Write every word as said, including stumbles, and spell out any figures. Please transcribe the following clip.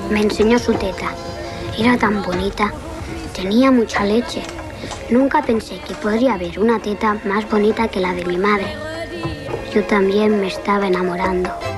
Me enseñó su teta. Era tan bonita. Tenía mucha leche. Nunca pensé que podría haber una teta más bonita que la de mi madre. Yo también me estaba enamorando.